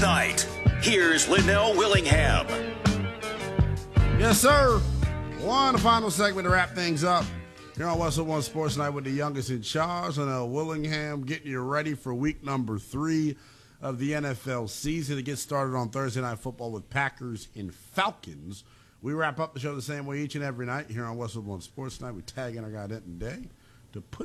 Night. Here's Linnell Willingham. Yes, sir. One final segment to wrap things up here on Westwood One Sports Night with the youngest in charge, Linnell Willingham, getting you ready for week number 3 of the NFL season. It gets started on Thursday Night Football with Packers and Falcons. We wrap up the show the same way each and every night here on Westwood One Sports Night. We tag in our guy Denton Day to put